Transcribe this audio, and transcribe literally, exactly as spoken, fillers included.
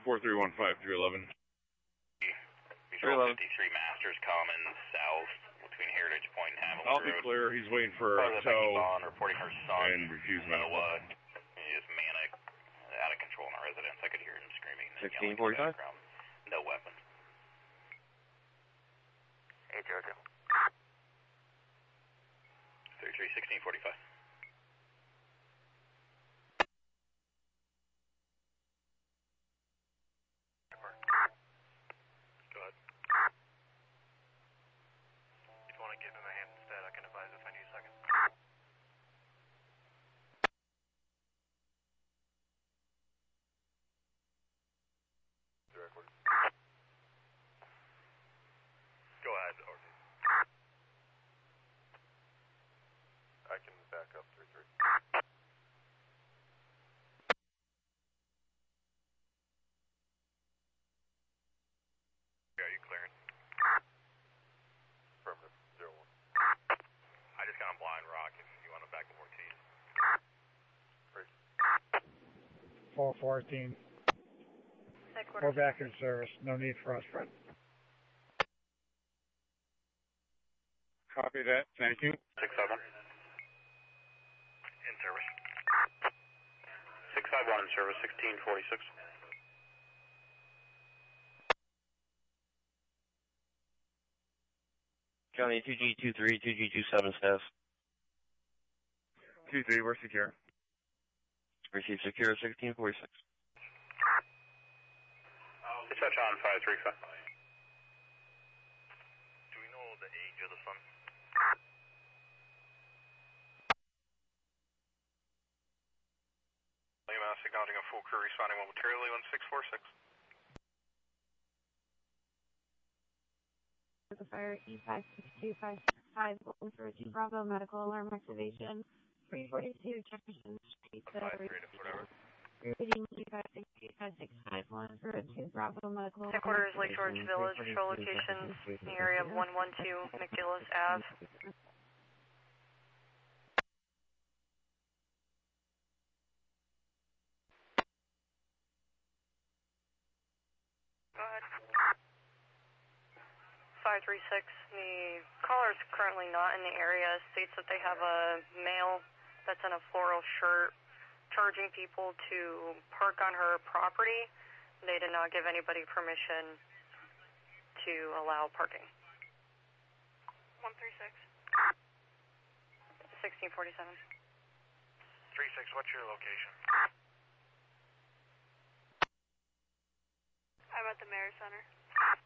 four three one five three eleven. Control fifty-three Masters Common south between Heritage Point and Haviland I'll Road. be clear, he's waiting for a tow and refuse medical. No, uh, he's just manic, out of control in our residence. I could hear him screaming. sixteen forty-five? No weapon. Hey, Georgia. thirty-three sixteen forty-five. Go ahead. If you want to give him a hand instead, I can advise if I need a second. Direct order. Go ahead, Ortiz. I can back up three three. Are you clearing? Affirmative, zero one. I just got on Blind Rock if you want to back up Ortiz. Great. four fourteen. We're back in service. No need for us, Fred. Copy that. Thank you. six seven. In service. six five one in service, sixteen forty-six. County two G two three, two G two seven staff. two three, we're secure. Receive secure sixteen forty-six. Dispatch on five three five. Do we know the age of the son? William Mass acknowledging a full crew responding momentarily on six four six. The fire E five six two five six five Golden for two Bravo medical alarm activation. three forty-two Jefferson Street. Repeating E five six two five six five one for two Bravo medical alarm. Headquarters Lake George Village. Patrol locations in the area of one one two McGillis Ave. Go ahead. five three six, the caller is currently not in the area, states that they have a male that's in a floral shirt charging people to park on her property. They did not give anybody permission to allow parking. one three six. sixteen forty-seven. three six, what's your location? I'm at the Mayor Center.